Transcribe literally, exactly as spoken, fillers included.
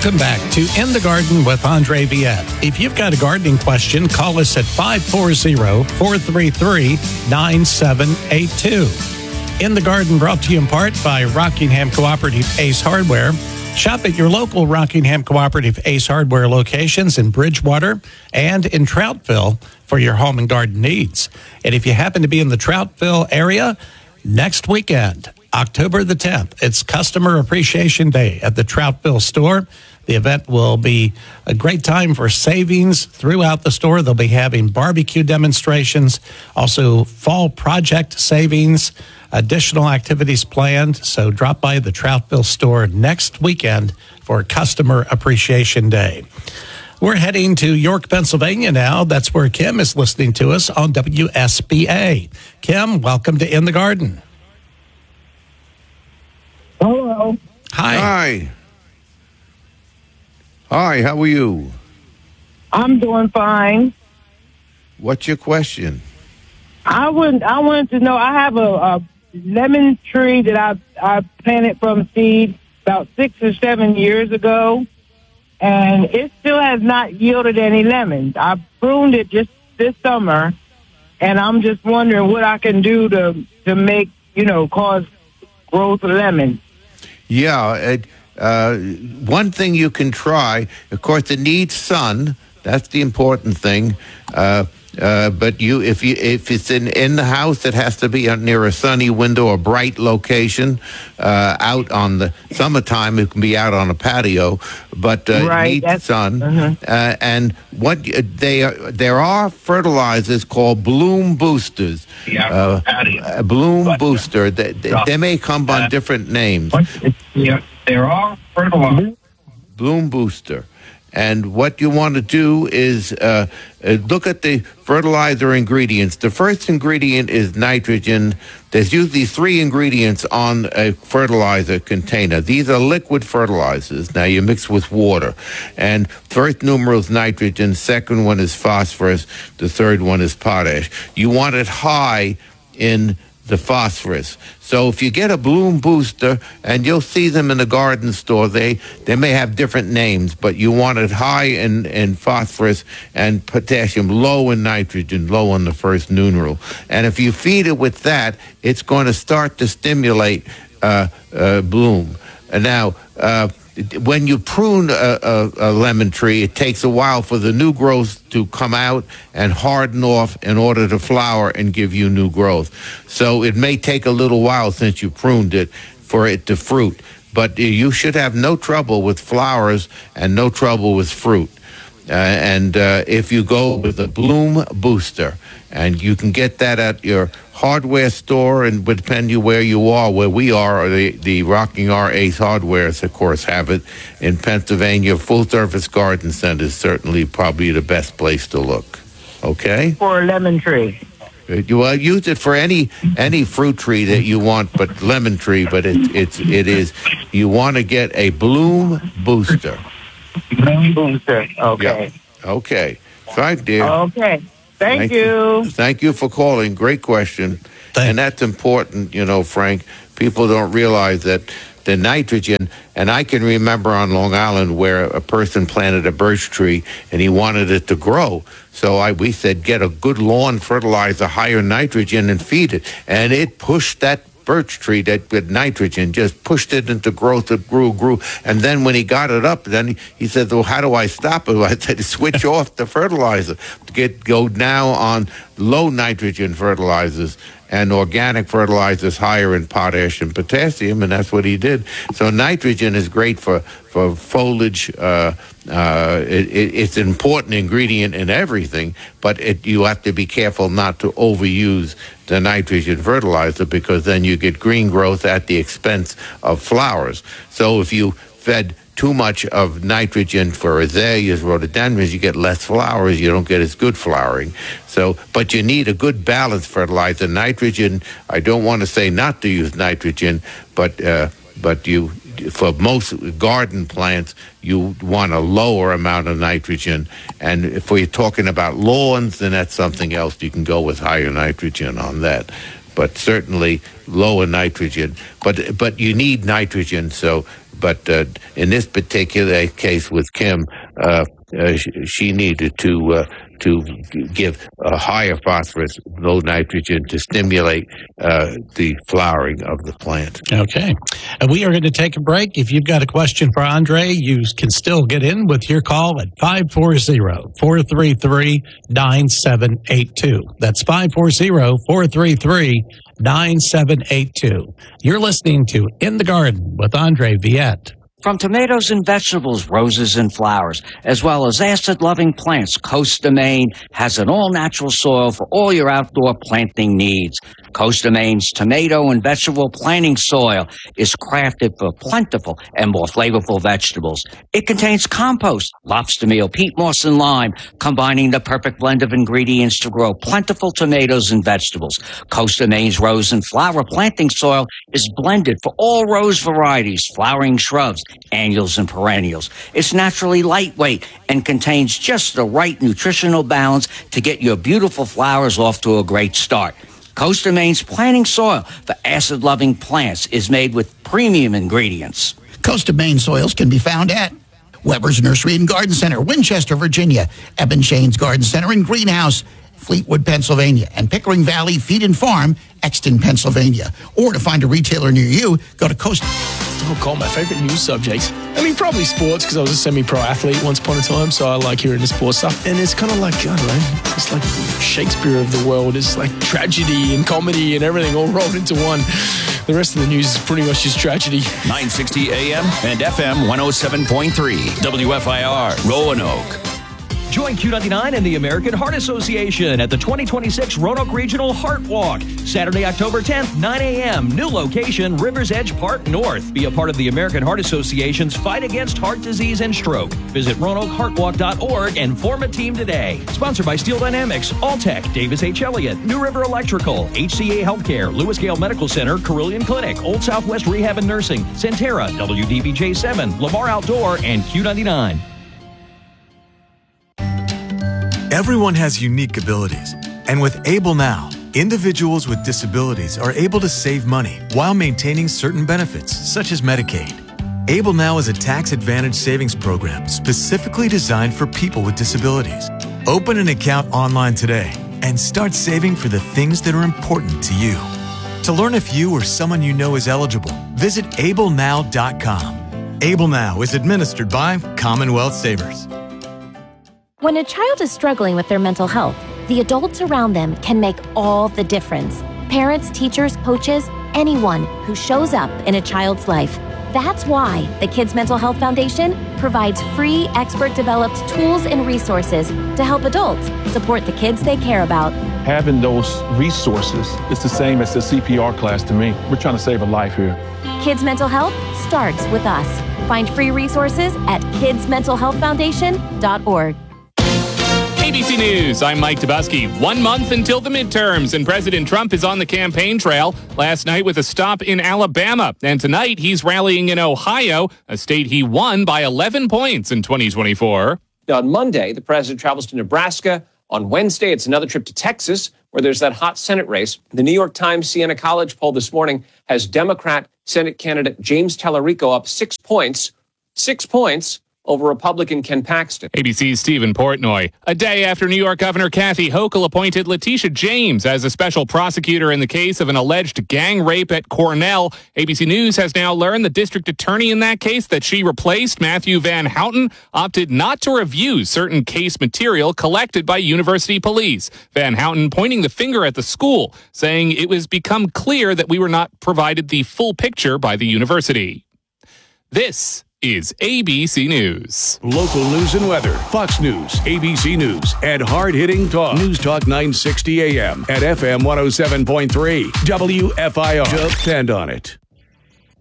Welcome back to In the Garden with Andre Viette. If you've got a gardening question, call us at five four zero, four three three, nine seven eight two. In the Garden brought to you in part by Rockingham Cooperative Ace Hardware. Shop at your local Rockingham Cooperative Ace Hardware locations in Bridgewater and in Troutville for your home and garden needs. And if you happen to be in the Troutville area, next weekend, October the tenth, it's Customer Appreciation Day at the Troutville store. The event will be a great time for savings throughout the store. They'll be having barbecue demonstrations, also fall project savings, additional activities planned. So drop by the Troutville store next weekend for Customer Appreciation Day. We're heading to York, Pennsylvania now. That's where Kim is listening to us on W S B A. Kim, welcome to In the Garden. Hello. Hi. Hi. Hi, how are you? I'm doing fine. What's your question? I would I wanted to know, I have a, a lemon tree that I I planted from seed about six or seven years ago, and it still has not yielded any lemons. I pruned it just this summer, and I'm just wondering what I can do to to make, you know, cause growth of lemons. Yeah, it, uh, one thing you can try, of course, it needs sun. That's the important thing. Uh, uh, but you, if you, if it's in, in the house, it has to be near a sunny window, a bright location. Uh, out on the summertime, it can be out on a patio, but uh, right, it needs sun. Uh-huh. Uh, and what they are, there are fertilizers called bloom boosters. Yeah, uh, patio. a bloom But, uh, booster. They, they, they may come on uh, different names. Yeah, there are fertilizers. Bloom booster. And what you want to do is uh, uh, look at the fertilizer ingredients. The first ingredient is nitrogen. There's usually three ingredients on a fertilizer container. These are liquid fertilizers. Now you mix with water. And first numeral is nitrogen. Second one is phosphorus. The third one is potash. You want it high in the phosphorus. So if you get a bloom booster, and you'll see them in the garden store, they they may have different names, but you want it high in, in phosphorus and potassium, low in nitrogen, low on the first numeral. And if you feed it with that, it's going to start to stimulate uh, uh, bloom. And now, uh, when you prune a, a, a lemon tree, it takes a while for the new growth to come out and harden off in order to flower and give you new growth. So it may take a little while since you pruned it for it to fruit. But you should have no trouble with flowers and no trouble with fruit. Uh, and uh, if you go with a bloom booster, and you can get that at your hardware store, and depending where you are, where we are, the, the Rocking R Ace Hardwares, of course, have it in Pennsylvania. Full Service Garden Center is certainly probably the best place to look. Okay? For a lemon tree. You well, use it for any any fruit tree that you want, but lemon tree. But it, it's it is you want to get a bloom booster. Bloom booster. Okay. Yeah. Okay. Right, dear. Okay. Thank, Thank you. you. Thank you for calling. Great question. Thank and that's important, you know, Frank. People don't realize that the nitrogen, and I can remember on Long Island where a person planted a birch tree and he wanted it to grow. So I we said, get a good lawn fertilizer, higher nitrogen, and feed it. And it pushed that birch tree, that with nitrogen, just pushed it into growth. It grew, grew. And then when he got it up, then he, he said, well, how do I stop it? I said, switch off the fertilizer. Get Go now on low nitrogen fertilizers and organic fertilizers higher in potash and potassium, and that's what he did. So nitrogen is great for, for foliage. Uh, uh, it, it, it's an important ingredient in everything, but it, you have to be careful not to overuse the nitrogen fertilizer, because then you get green growth at the expense of flowers. So if you fed too much of nitrogen for azaleas, rhododendrons, you get less flowers. You don't get as good flowering. So, but you need a good balanced fertilizer. Nitrogen, I don't want to say not to use nitrogen, but uh, but you, for most garden plants, you want a lower amount of nitrogen. And if we're talking about lawns, then that's something else. You can go with higher nitrogen on that. but certainly low in nitrogen. But but you need nitrogen. So, but uh, in this particular case with Kim, uh, uh, she, she needed to uh, to give a higher phosphorus, low nitrogen, to stimulate uh, the flowering of the plant. Okay. And we are going to take a break. If you've got a question for Andre, you can still get in with your call at five four zero, four three three, nine seven eight two. That's five four zero, four three three, nine seven eight two. You're listening to In the Garden with Andre Viette. From tomatoes and vegetables, roses and flowers, as well as acid-loving plants, Costa Maine has an all-natural soil for all your outdoor planting needs. Costa Maine's tomato and vegetable planting soil is crafted for plentiful and more flavorful vegetables. It contains compost, lobster meal, peat moss, and lime, combining the perfect blend of ingredients to grow plentiful tomatoes and vegetables. Costa Maine's rose and flower planting soil is blended for all rose varieties, flowering shrubs, annuals, and perennials. It's naturally lightweight and contains just the right nutritional balance to get your beautiful flowers off to a great start. Costa Maine's planting soil for acid-loving plants is made with premium ingredients. Costa Maine soils can be found at Weber's Nursery and Garden Center, Winchester, Virginia, Eben Shane's Garden Center and Greenhouse, Fleetwood, Pennsylvania, and Pickering Valley Feed and Farm, Exton, Pennsylvania. Or to find a retailer near you, go to Costa. Oh God, my favorite news subject. I mean, probably sports, because I was a semi-pro athlete once upon a time, so I like hearing the sports stuff. And it's kind of like, I don't know, it's like Shakespeare of the world. It's like tragedy and comedy and everything all rolled into one. The rest of the news is pretty much just tragedy. nine sixty A M and F M one oh seven point three, W F I R, Roanoke. Join Q ninety-nine and the American Heart Association at the twenty twenty-six Roanoke Regional Heart Walk. Saturday, October tenth, nine a.m. New location, Rivers Edge Park North. Be a part of the American Heart Association's fight against heart disease and stroke. Visit roanoke heart walk dot org and form a team today. Sponsored by Steel Dynamics, Alltech, Davis H. Elliott, New River Electrical, H C A Healthcare, Lewis Gale Medical Center, Carillion Clinic, Old Southwest Rehab and Nursing, Centera, W D B J seven, Lamar Outdoor, and Q ninety-nine. Everyone has unique abilities, and with Able Now, individuals with disabilities are able to save money while maintaining certain benefits, such as Medicaid. Able Now is a tax-advantaged savings program specifically designed for people with disabilities. Open an account online today and start saving for the things that are important to you. To learn if you or someone you know is eligible, visit able now dot com. Able Now is administered by Commonwealth Savers. When a child is struggling with their mental health, the adults around them can make all the difference. Parents, teachers, coaches, anyone who shows up in a child's life. That's why the Kids Mental Health Foundation provides free, expert-developed tools and resources to help adults support the kids they care about. Having those resources is the same as the C P R class to me. We're trying to save a life here. Kids Mental Health starts with us. Find free resources at kids mental health foundation dot org. A B C News, I'm Mike Dubusky. One month until the midterms, and President Trump is on the campaign trail. Last night with a stop in Alabama, and tonight he's rallying in Ohio, a state he won by eleven points in twenty twenty-four. On Monday, the president travels to Nebraska. On Wednesday, it's another trip to Texas, where there's that hot Senate race. The New York Times Siena College poll this morning has Democrat Senate candidate James Tallarico up six points, six points over Republican Ken Paxton. A B C's Stephen Portnoy. A day after New York Governor Kathy Hochul appointed Letitia James as a special prosecutor in the case of an alleged gang rape at Cornell, A B C News has now learned the district attorney in that case that she replaced, Matthew Van Houten, opted not to review certain case material collected by university police. Van Houten pointing the finger at the school, saying it was become clear that we were not provided the full picture by the university. This is A B C News. Local news and weather, Fox News, A B C News, and hard-hitting talk. News Talk nine sixty A M at F M one oh seven point three, W F I R. Depend on it.